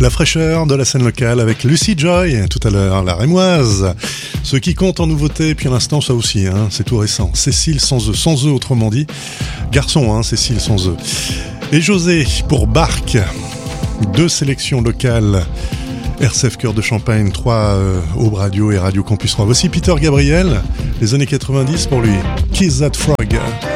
La fraîcheur de la scène locale avec Lucy Joy, tout à l'heure, la Rémoise. Ce qui compte en nouveauté, puis à l'instant, ça aussi, c'est tout récent. Cécile sans eux autrement dit. Garçon, Cécile sans eux. Et José pour Barque. 2 sélections locales. RCF Cœur de Champagne, 3 Aube Radio et Radio Campus 3. Voici Peter Gabriel, les années 90 pour lui. Kiss That Frog.